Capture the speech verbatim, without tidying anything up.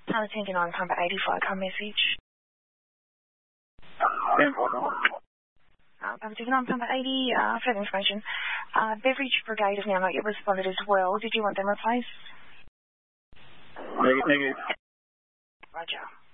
Papa Tango nine, Papa eighty-five, car message. ten four, no. Uh, Papa Tango nine, Papa eighty, uh, further information. Uh, Beverage Brigade have now not yet responded as well. Did you want them replaced? Negative. Roger.